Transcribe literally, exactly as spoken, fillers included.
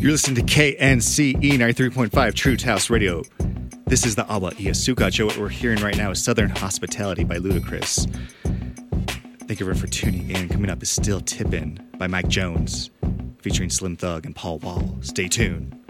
You're listening to K N C E ninety-three point five Truth House Radio. This is the Awa Iasuka show. What we're hearing right now is Southern Hospitality by Ludacris. Thank you everyone for tuning in. Coming up is Still Tippin' by Mike Jones, featuring Slim Thug and Paul Wall. Stay tuned.